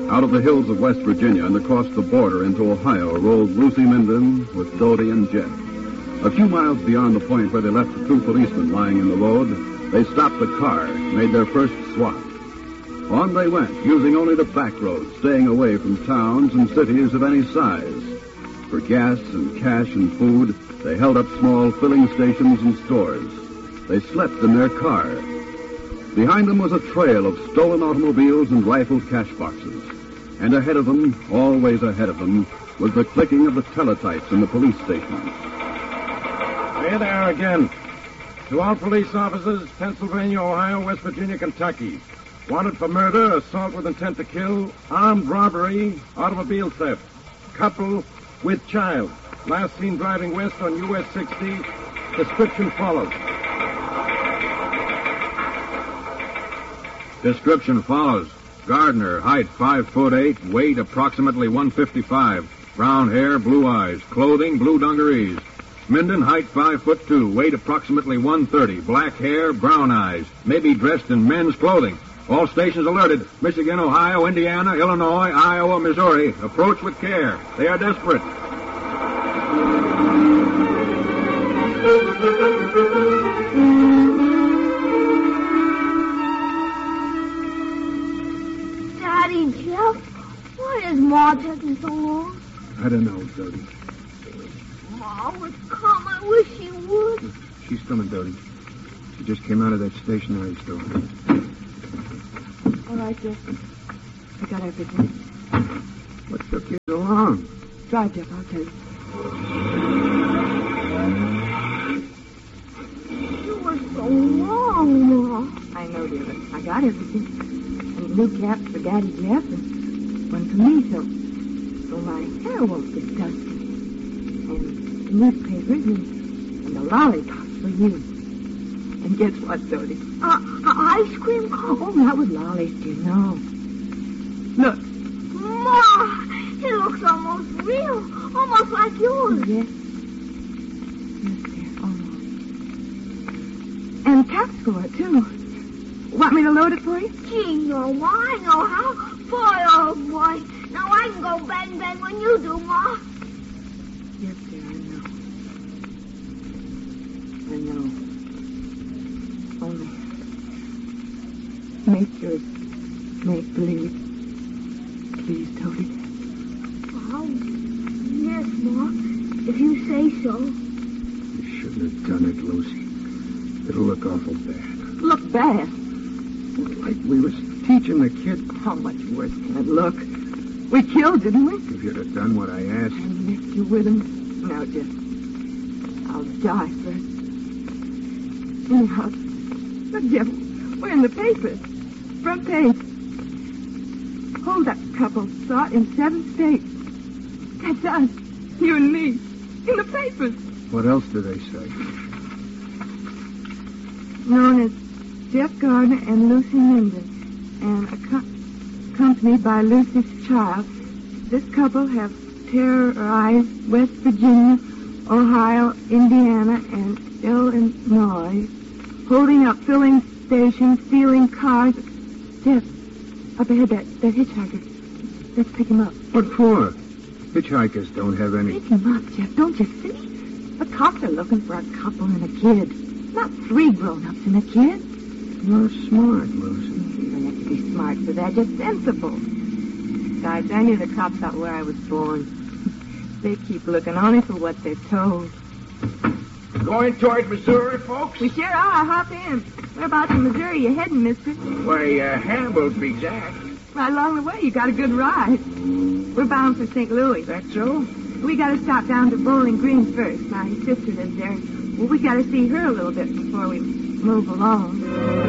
Out of the hills of West Virginia and across the border into Ohio rolled Lucy Minden with Dodie and Jeff. A few miles beyond the point where they left the two policemen lying in the road, they stopped the car, made their first swap. On they went, using only the back roads, staying away from towns and cities of any size. For gas and cash and food, they held up small filling stations and stores. They slept in their car. Behind them was a trail of stolen automobiles and rifled cash boxes. And ahead of them, always ahead of them, was the clicking of the teletypes in the police stations. Here they are again. To all police officers, Pennsylvania, Ohio, West Virginia, Kentucky. Wanted for murder, assault with intent to kill, armed robbery, automobile theft. Couple with child. Last seen driving west on US 60. Description follows. Description follows. Gardner, height 5'8", weight approximately 155. Brown hair, blue eyes. Clothing, blue dungarees. Minden, height 5'2", weight approximately 130. Black hair, brown eyes. May be dressed in men's clothing. All stations alerted. Michigan, Ohio, Indiana, Illinois, Iowa, Missouri. Approach with care. They are desperate. Daddy, Jeff, why is Ma taking so long? I don't know, Dodie. Ma would come. I wish she would. She's coming, Dodie. She just came out of that stationery store. All right, Jeff. I got everything. What took you so long? Drive, Jeff. I'll tell you. You were so long, Ma. I know, dear, but I got everything. And new caps for Daddy Jeff and one for me, so my hair won't get dusty. And newspapers and the lollipops for you. And guess what, Dodie? Ice cream cone? Oh, not with lollies, dear, no. Look. Ma, it looks almost real. Almost like yours. Yes. Yes, dear, almost. And caps for it, too. Want me to load it for you? Gee, no, Ma, I know how. Boy, oh, boy. Now I can go bang, bang when you do, Ma. Yes, dear, I know. Only make sure it's make-believe. Please, Dodie. Oh, yes, Ma. If you say so. You shouldn't have done it, Lucy. It'll look awful bad. Look bad. Like we was teaching the kid. How much worse can it look? We killed, didn't we? If you'd have done what I asked. I left you with him. Now, Jeff, I'll die first. Anyhow, look, Jeff, we're in the papers. Front page. Hold-up couple sought in 7 states. That's us, you and me, in the papers. What else do they say? Known as Jeff Gardner and Lucy Minden, and accompanied by Lucy's child. This couple have terrorized West Virginia, Ohio, Indiana, and Illinois, holding up filling stations, stealing cars. Jeff, up ahead, that hitchhiker. Let's pick him up. What for? Hitchhikers don't have any... Pick him up, Jeff. Don't you see? The cops are looking for a couple and a kid. Not 3 grown-ups and a kid. You're smart, Lucy. You don't have to be smart for that. Just sensible. Besides, I knew the cops out where I was born. They keep looking only for what they're told. Going toward Missouri, folks? We sure are. Hop in. Whereabouts in Missouri you heading, mister? Why, Hannibal to be exact. Right along the way. You got a good ride. We're bound for St. Louis. That so? We got to stop down to Bowling Green first. My sister lives there. Well, we got to see her a little bit before we move along.